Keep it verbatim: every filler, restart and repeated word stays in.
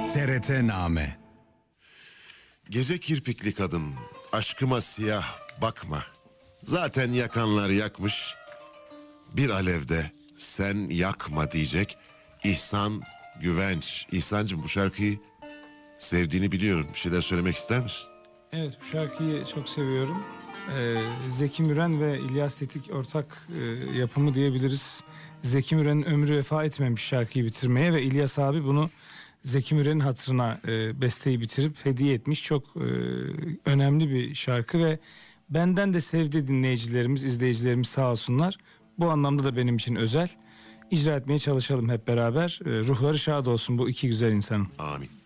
T R T Name. Gece kirpikli kadın, aşkıma siyah bakma. Zaten yakanlar yakmış. Bir alevde sen yakma diyecek İhsan Güvenç. İhsancığım, bu şarkıyı sevdiğini biliyorum. Bir şeyler söylemek ister misin? Evet, bu şarkıyı çok seviyorum. Ee, Zeki Müren ve İlyas Tetik ortak e, yapımı diyebiliriz. Zeki Müren'in ömrü vefa etmemiş şarkıyı bitirmeye ve İlyas abi bunu Zeki Müren'in hatırına e, besteyi bitirip hediye etmiş. Çok e, önemli bir şarkı ve benden de sevdi dinleyicilerimiz, izleyicilerimiz sağ olsunlar. Bu anlamda da benim için özel. İcra etmeye çalışalım hep beraber. E, ruhları şad olsun bu iki güzel insanın. Amin.